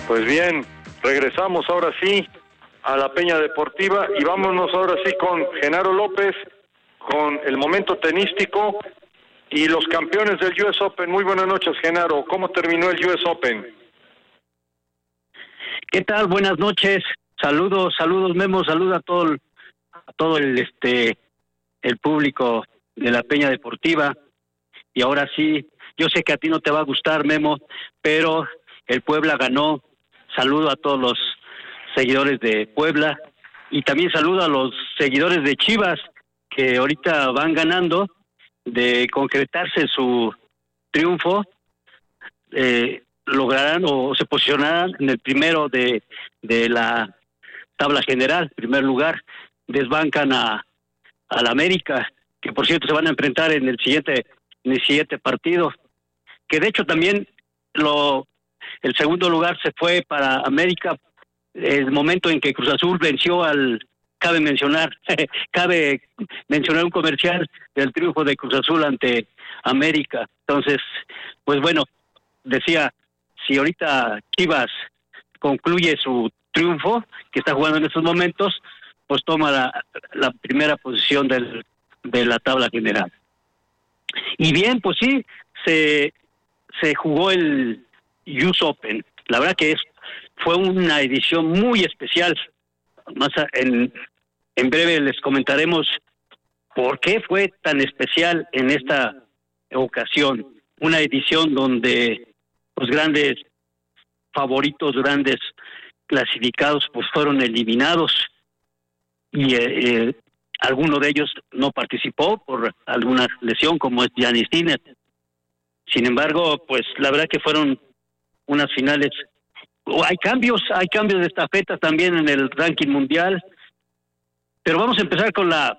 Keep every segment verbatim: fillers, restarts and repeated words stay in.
Pues bien, regresamos ahora sí a la Peña Deportiva y vámonos ahora sí con Genaro López, con el momento tenístico y los campeones del U S Open. Muy buenas noches, Genaro. ¿Cómo terminó el U S Open? ¿Qué tal? Buenas noches. Saludos, saludos, Memo, saludos a todo el, a todo el este el público de la Peña Deportiva. Y ahora sí, yo sé que a ti no te va a gustar, Memo, pero el Puebla ganó. Saludo a todos los seguidores de Puebla y también saludo a los seguidores de Chivas que ahorita van ganando. De concretarse su triunfo, eh, lograrán o se posicionarán en el primero de, de la tabla general, primer lugar. Desbancan a al América, que por cierto se van a enfrentar en el siguiente en el siguiente partido, que de hecho también lo el segundo lugar se fue para América el momento en que Cruz Azul venció al cabe mencionar cabe mencionar un comercial del triunfo de Cruz Azul ante América. Entonces, pues bueno, decía, si ahorita Chivas concluye su triunfo que está jugando en estos momentos, pues toma la, la primera posición del, de la tabla general. Y bien, pues sí, se se jugó el U S Open. La verdad que es fue una edición muy especial. Más en en breve les comentaremos por qué fue tan especial en esta ocasión. Una edición donde los grandes favoritos, grandes clasificados, pues fueron eliminados y eh, eh, alguno de ellos no participó por alguna lesión, como es Jannik Sinner. Sin embargo, pues la verdad que fueron unas finales. Oh, hay cambios, hay cambios de estafeta también en el ranking mundial, pero vamos a empezar con la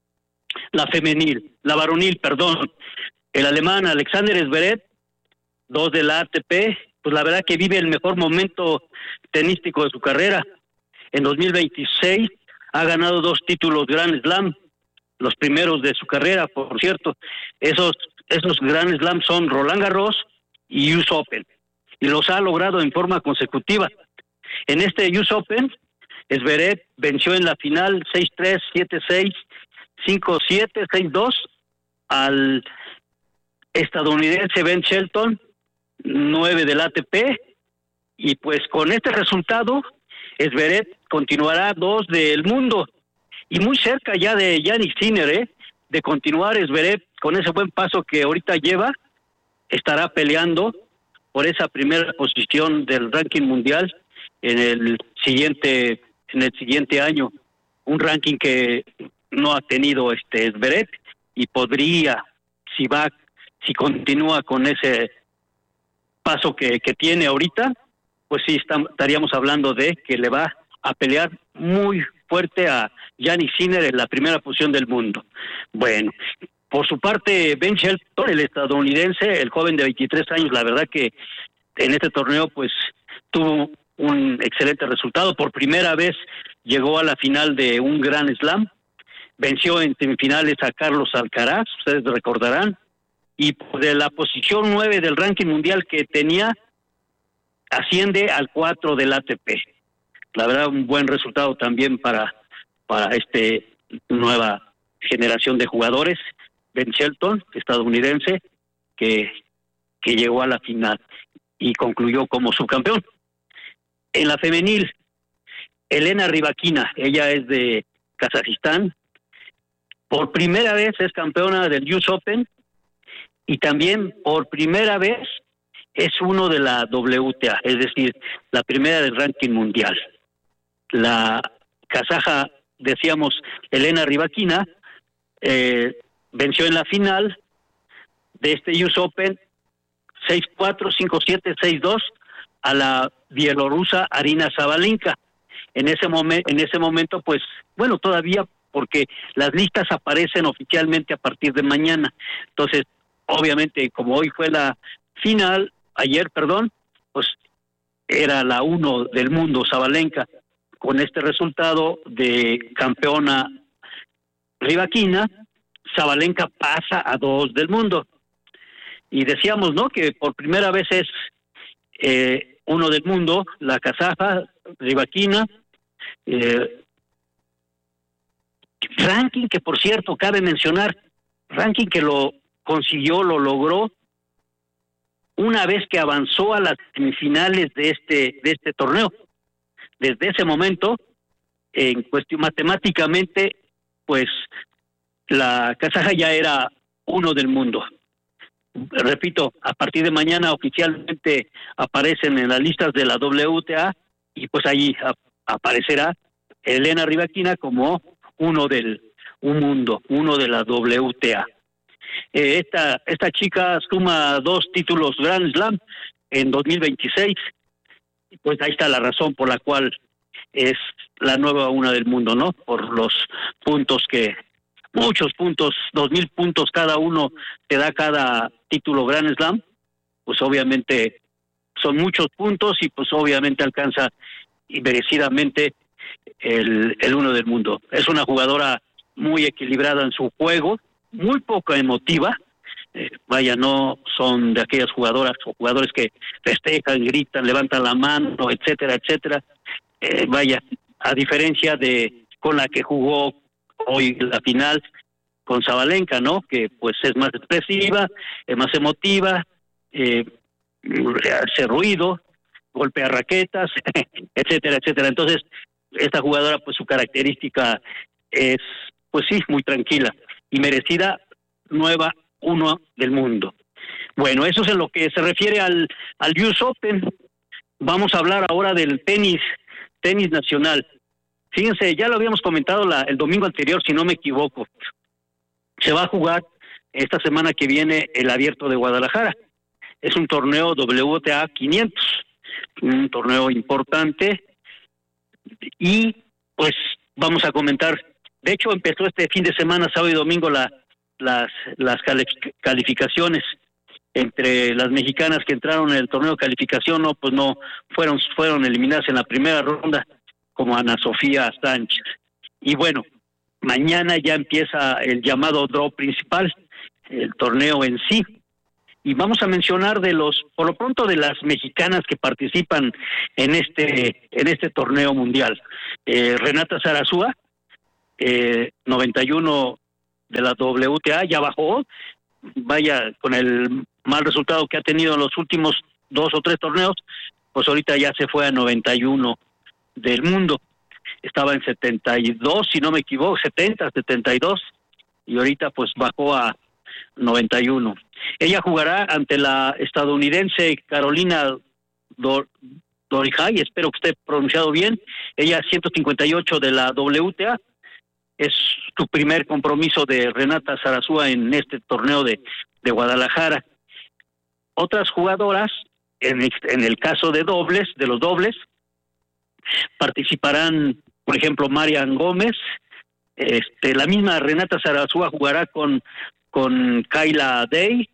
la femenil, la varonil, perdón. El alemán Alexander Zverev, dos de la A T P, pues la verdad que vive el mejor momento tenístico de su carrera. En dos mil veintiséis ha ganado dos títulos Grand Slam, los primeros de su carrera, por cierto. Esos esos Grand Slam son Roland Garros y U S Open, y los ha logrado en forma consecutiva. En este U S Open, Zverev venció en la final seis tres, siete seis, cinco siete, seis dos al estadounidense Ben Shelton, nueve del A T P, y pues con este resultado Zverev continuará dos del mundo y muy cerca ya de Jannik Sinner, ¿eh? de continuar. Zverev con ese buen paso que ahorita lleva estará peleando por esa primera posición del ranking mundial en el siguiente en el siguiente año, un ranking que no ha tenido este Zverev y podría, si va si continúa con ese paso que, que tiene ahorita, pues sí estamos, estaríamos hablando de que le va a pelear muy fuerte a Jannik Sinner en la primera posición del mundo. Bueno, por su parte Ben Shelton, el estadounidense, el joven de veintitrés años, la verdad que en este torneo pues tuvo un excelente resultado. Por primera vez llegó a la final de un Grand Slam, venció en semifinales a Carlos Alcaraz, ustedes recordarán, y de la posición nueve del ranking mundial que tenía, asciende al cuatro del A T P. La verdad, un buen resultado también para, para este nueva generación de jugadores. Ben Shelton, estadounidense, que, que llegó a la final y concluyó como subcampeón. En la femenil, Elena Rybakina, ella es de Kazajistán, por primera vez es campeona del U S Open y también por primera vez es uno de la W T A, es decir, la primera del ranking mundial. La kazaja, decíamos, Elena Rybakina, eh, venció en la final de este U S Open seis cuatro, cinco siete, seis dos a la bielorrusa Arina Sabalenka. En ese momento, en ese momento, pues, bueno, todavía porque las listas aparecen oficialmente a partir de mañana. Entonces, obviamente, como hoy fue la final, ayer, perdón, pues era la uno del mundo, Sabalenka. Con este resultado de campeona Rybakina, Sabalenka pasa a dos del mundo. Y decíamos, ¿no?, que por primera vez es eh, uno del mundo, la kazaja Rybakina, eh, ranking que por cierto cabe mencionar, ranking que lo consiguió, lo logró una vez que avanzó a las semifinales de este de este torneo. Desde ese momento, en cuestión matemáticamente, pues la kazaja ya era uno del mundo. Repito, a partir de mañana oficialmente aparecen en las listas de la W T A y pues ahí a, aparecerá Elena Rybakina como uno del un mundo, uno de la W T A. Eh, esta esta chica suma dos títulos Grand Slam en dos mil veintiséis, pues ahí está la razón por la cual es la nueva una del mundo, ¿no? Por los puntos que, muchos puntos, dos mil puntos cada uno te da cada título Grand Slam, pues obviamente son muchos puntos y pues obviamente alcanza merecidamente el, el uno del mundo. Es una jugadora muy equilibrada en su juego, muy poco emotiva, eh, vaya, no son de aquellas jugadoras o jugadores que festejan, gritan, levantan la mano, etcétera, etcétera. Eh, vaya, a diferencia de con la que jugó hoy la final con Sabalenka, ¿no? Que pues es más expresiva, es más emotiva, eh, hace ruido, golpea raquetas, etcétera, etcétera. Entonces, esta jugadora, pues su característica es, pues sí, muy tranquila y merecida nueva uno del mundo. Bueno, eso es en lo que se refiere al, al U S Open. Vamos a hablar ahora del tenis, tenis nacional. Fíjense, ya lo habíamos comentado la, el domingo anterior, si no me equivoco. Se va a jugar esta semana que viene el Abierto de Guadalajara. Es un torneo W T A quinientos, un torneo importante. Y pues vamos a comentar, de hecho empezó este fin de semana, sábado y domingo, la, las, las calificaciones entre las mexicanas que entraron en el torneo de calificación. No, pues no, fueron, fueron eliminadas en la primera ronda, como Ana Sofía Sánchez. Y bueno, mañana ya empieza el llamado draw principal, el torneo en sí. Y vamos a mencionar de los, por lo pronto, de las mexicanas que participan en este en este torneo mundial. Eh, Renata Zarazúa, eh, noventa y uno de la W T A, ya bajó, vaya, con el mal resultado que ha tenido en los últimos dos o tres torneos, pues ahorita ya se fue a noventa y uno del mundo. Estaba en setenta y dos, si no me equivoco, setenta, setenta y dos, y ahorita pues bajó a noventa y uno. Ella jugará ante la estadounidense Carolina Dor Dorihai, espero que esté pronunciado bien. Ella es ciento cincuenta y ocho de la W T A. Es su primer compromiso de Renata Zarazúa en este torneo de, de Guadalajara. Otras jugadoras, en el, en el caso de dobles, de los dobles, participarán, por ejemplo, Marian Gómez. Este, la misma Renata Zarazúa jugará con con Kayla Day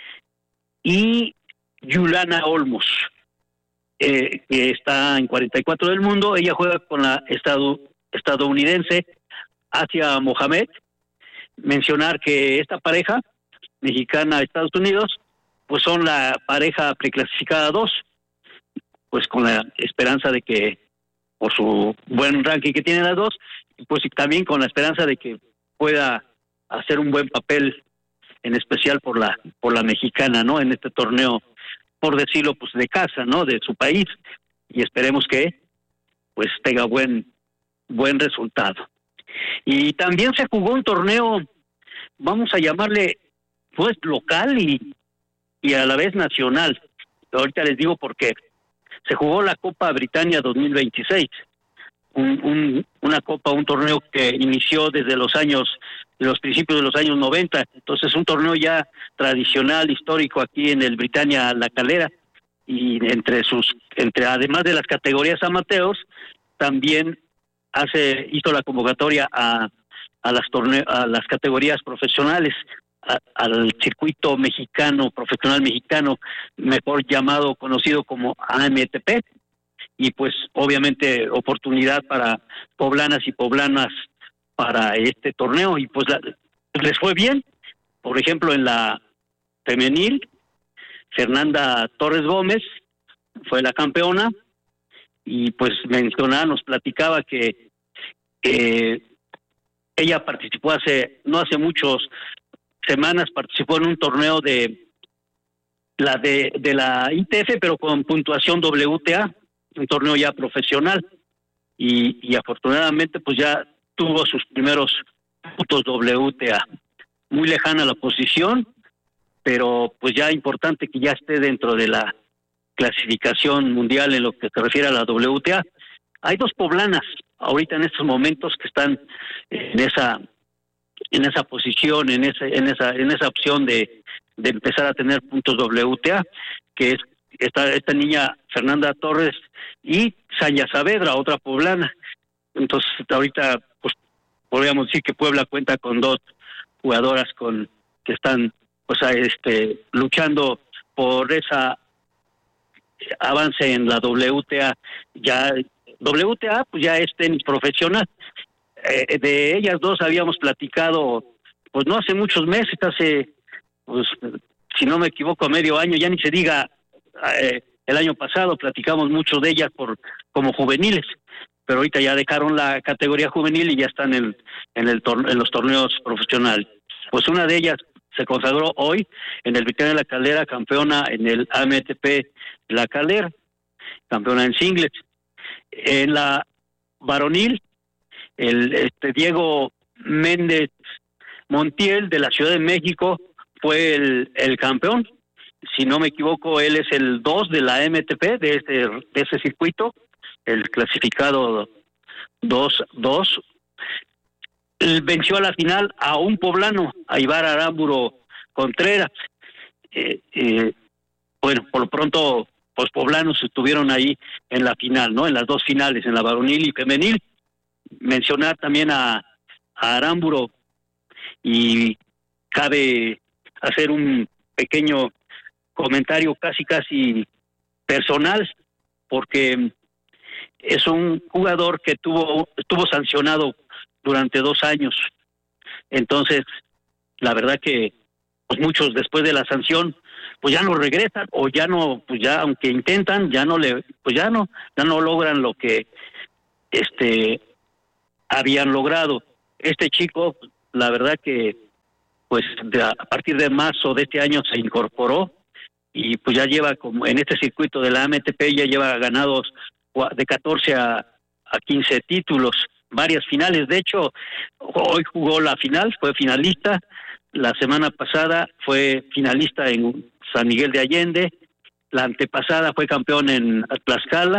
y Juliana Olmos, eh, que está en cuarenta y cuatro del mundo. Ella juega con la estado, estadounidense Asia Mohamed. Mencionar que esta pareja, mexicana Estados Unidos, pues son la pareja preclasificada dos, pues con la esperanza de que, por su buen ranking que tienen las dos, pues también con la esperanza de que pueda hacer un buen papel, en especial por la por la mexicana, ¿no? En este torneo, por decirlo, pues de casa, ¿no? De su país, y esperemos que pues tenga buen buen resultado. Y también se jugó un torneo, vamos a llamarle pues local y y a la vez nacional. Ahorita les digo por qué. Se jugó la Copa Britannia dos mil veintiséis. Un, un, una copa, un torneo que inició desde los años, los principios de los años noventa, entonces un torneo ya tradicional, histórico aquí en el Britannia La Calera, y entre sus, entre además de las categorías amateurs, también hace, hizo la convocatoria a, a las torne, a las categorías profesionales, a, al circuito mexicano, profesional mexicano, mejor llamado, conocido como A M T P. Y pues obviamente oportunidad para poblanas y poblanas para este torneo, y pues la, les fue bien. Por ejemplo, en la femenil, Fernanda Torres Gómez fue la campeona, y pues mencionaba, nos platicaba que eh, ella participó hace, no hace muchas semanas, participó en un torneo de la de, de la I T F, pero con puntuación W T A, un torneo ya profesional, y, y afortunadamente pues ya tuvo sus primeros puntos W T A. Muy lejana la posición, pero pues ya importante que ya esté dentro de la clasificación mundial en lo que se refiere a la W T A. Hay dos poblanas ahorita en estos momentos que están en esa en esa posición, en ese en esa en esa opción de de empezar a tener puntos W T A, que es esta esta niña Fernanda Torres y Sanya Saavedra, otra poblana. Entonces ahorita pues podríamos decir que Puebla cuenta con dos jugadoras con que están pues este luchando por esa avance en la W T A. Ya W T A pues ya es tenis profesional. Eh, de ellas dos habíamos platicado pues no hace muchos meses, hace pues si no me equivoco a medio año, ya ni se diga eh, el año pasado platicamos mucho de ellas por como juveniles, pero ahorita ya dejaron la categoría juvenil y ya están en en el tor- en los torneos profesionales. Pues una de ellas se consagró hoy en el Victoria de la Calera, campeona en el A M T P La Calera, campeona en singles. En la varonil, el este Diego Méndez Montiel de la Ciudad de México fue el, el campeón. Si no me equivoco, él es el dos de la M T P, de, este, de ese circuito, el clasificado dos dos. Venció a la final a un poblano, a Ibar Aramburo Contreras. Eh, eh, bueno, por lo pronto, los poblanos estuvieron ahí en la final, ¿no? En las dos finales, en la varonil y femenil. Mencionar también a, a Aramburo, y cabe hacer un pequeño comentario casi casi personal, porque es un jugador que tuvo estuvo sancionado durante dos años. Entonces, la verdad que pues muchos después de la sanción pues ya no regresan, o ya no, pues ya aunque intentan, ya no le, pues ya no, ya no logran lo que este habían logrado. Este chico, la verdad que pues de, a partir de marzo de este año se incorporó y pues ya lleva como en este circuito de la A M T P ya lleva ganados de catorce a, a quince títulos, varias finales. De hecho, hoy jugó la final, fue finalista. La semana pasada fue finalista en San Miguel de Allende. La antepasada fue campeón en Tlaxcala,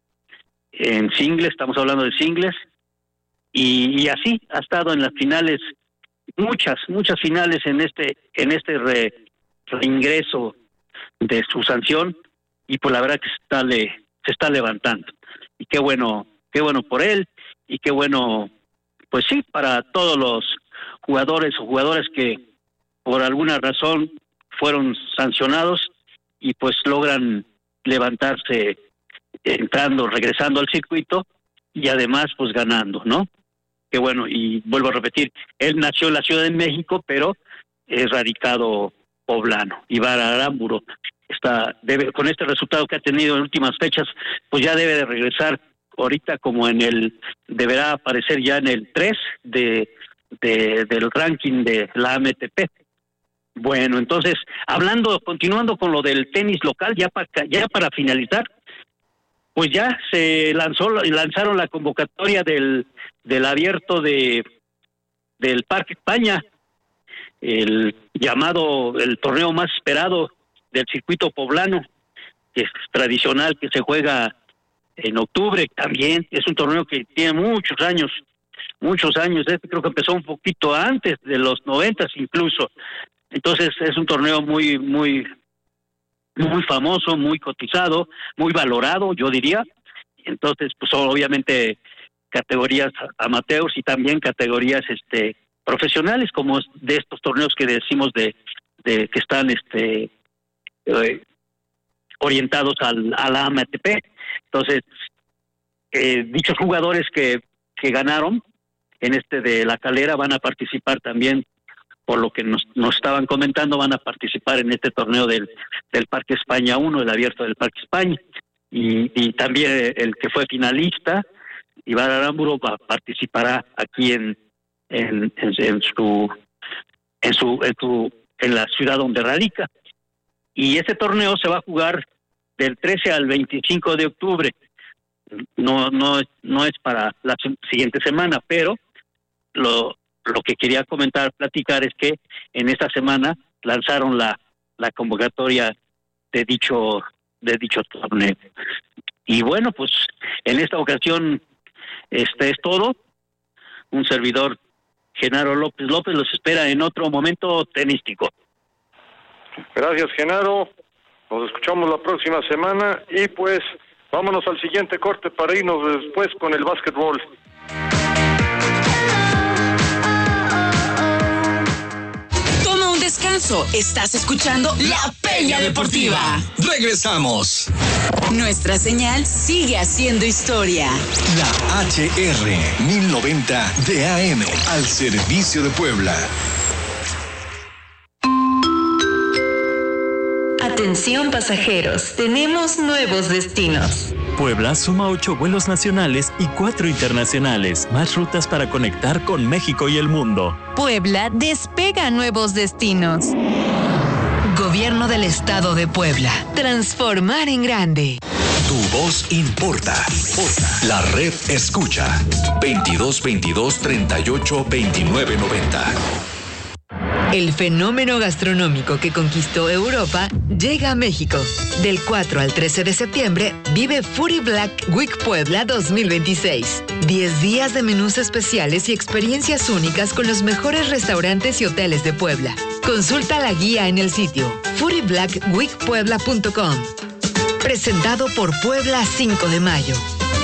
en singles, estamos hablando de singles. Y, y así ha estado en las finales, muchas, muchas finales en este en este re, reingreso de su sanción. Y pues la verdad que se está, le, se está levantando. Y qué bueno, qué bueno por él. Y qué bueno, pues sí, para todos los jugadores o jugadoras que por alguna razón fueron sancionados y pues logran levantarse entrando, regresando al circuito y además pues ganando, ¿no? Qué bueno, y vuelvo a repetir, él nació en la Ciudad de México, pero es radicado poblano. Ibar Aramburo está, debe, con este resultado que ha tenido en últimas fechas, pues ya debe de regresar ahorita como en el, deberá aparecer ya en el tres de, de del ranking de la A M T P. Bueno, entonces, hablando, continuando con lo del tenis local, ya para ya para finalizar, pues ya se lanzó lanzaron la convocatoria del del abierto de del Parque España, el llamado el torneo más esperado del circuito poblano, que es tradicional, que se juega en octubre. También es un torneo que tiene muchos años, muchos años. Este creo que empezó un poquito antes de los noventas incluso. Entonces es un torneo muy, muy, muy famoso, muy cotizado, muy valorado, yo diría. Entonces, pues obviamente categorías amateurs y también categorías este profesionales, como de estos torneos que decimos de, de que están este eh, orientados al a la A M T P. Entonces, eh, dichos jugadores que que ganaron en este de la Calera van a participar también, por lo que nos, nos estaban comentando, van a participar en este torneo del, del Parque España uno, el abierto del Parque España. y, y también el que fue finalista, Iván Aramburu, participará aquí en en, en, en su en su en su en la ciudad donde radica. Y este torneo se va a jugar del trece al veinticinco de octubre. No no no es para la siguiente semana, pero lo lo que quería comentar, platicar es que en esta semana lanzaron la la convocatoria de dicho de dicho torneo. Y bueno, pues en esta ocasión este es todo. Un servidor, Genaro López López, los espera en otro momento tenístico. Gracias, Genaro. Nos escuchamos la próxima semana y pues vámonos al siguiente corte para irnos después con el básquetbol. Toma un descanso. Estás escuchando La Peña Deportiva. Regresamos. Nuestra señal sigue haciendo historia. La H R mil noventa de A M al servicio de Puebla. Atención pasajeros, tenemos nuevos destinos. Puebla suma ocho vuelos nacionales y cuatro internacionales, más rutas para conectar con México y el mundo. Puebla despega nuevos destinos. Gobierno del Estado de Puebla. Transformar en grande. Tu voz importa. La red escucha. veintidós veintidós treinta y ocho veintinueve noventa. El fenómeno gastronómico que conquistó Europa llega a México. Del cuatro al trece de septiembre, vive Foodie Black Week Puebla dos mil veintiséis. diez días de menús especiales y experiencias únicas con los mejores restaurantes y hoteles de Puebla. Consulta la guía en el sitio foodie black week puebla punto com. Presentado por Puebla cinco de mayo.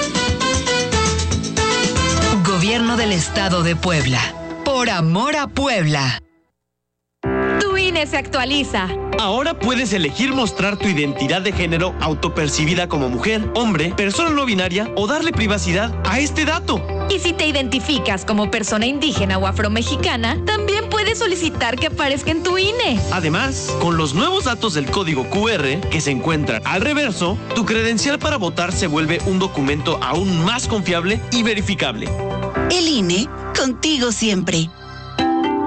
Gobierno del Estado de Puebla. Por amor a Puebla. Tu I N E se actualiza. Ahora puedes elegir mostrar tu identidad de género autopercibida como mujer, hombre, persona no binaria o darle privacidad a este dato. Y si te identificas como persona indígena o afromexicana, también puedes solicitar que aparezca en tu I N E. Además, con los nuevos datos del código Q R que se encuentran al reverso, tu credencial para votar se vuelve un documento aún más confiable y verificable. El I N E, contigo siempre.